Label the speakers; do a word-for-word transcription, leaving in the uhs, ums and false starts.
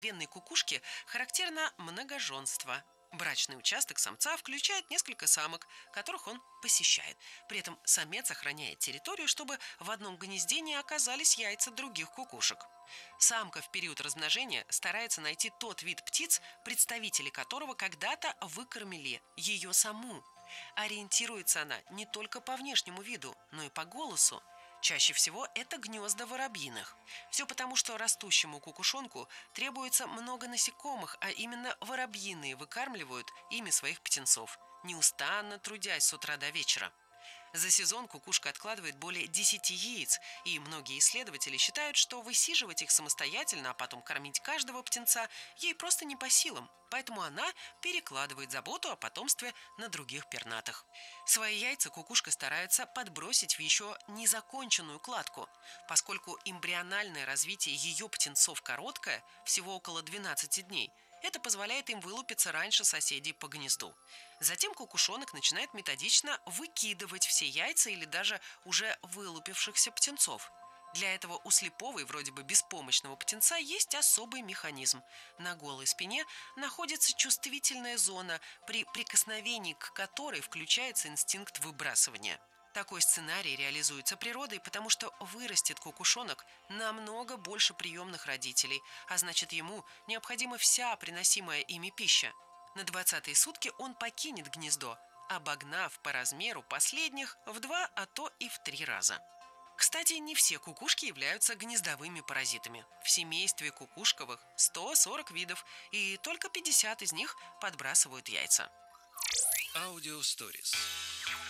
Speaker 1: Венной кукушке характерно многоженство. Брачный участок самца включает несколько самок, которых он посещает. При этом самец охраняет территорию, чтобы в одном гнезде не оказались яйца других кукушек. Самка в период размножения старается найти тот вид птиц, представители которого когда-то выкормили ее саму. Ориентируется она не только по внешнему виду, но и по голосу. Чаще всего это гнезда воробьиных. Все потому, что растущему кукушонку требуется много насекомых, а именно воробьиные выкармливают ими своих птенцов, неустанно трудясь с утра до вечера. За сезон кукушка откладывает более десяти яиц, и многие исследователи считают, что высиживать их самостоятельно, а потом кормить каждого птенца ей просто не по силам. Поэтому она перекладывает заботу о потомстве на других пернатых. Свои яйца кукушка старается подбросить в еще незаконченную кладку. Поскольку эмбриональное развитие ее птенцов короткое, всего около двенадцати дней, это позволяет им вылупиться раньше соседей по гнезду. Затем кукушонок начинает методично выкидывать все яйца или даже уже вылупившихся птенцов. Для этого у слепого и вроде бы беспомощного птенца есть особый механизм. На голой спине находится чувствительная зона, при прикосновении к которой включается инстинкт выбрасывания. Такой сценарий реализуется природой, потому что вырастет кукушонок намного больше приемных родителей, а значит, ему необходима вся приносимая ими пища. На двадцатые сутки он покинет гнездо, обогнав по размеру последних в два, а то и в три раза. Кстати, не все кукушки являются гнездовыми паразитами. В семействе кукушковых сто сорок видов, и только пятьдесят из них подбрасывают яйца.
Speaker 2: Аудио Stories.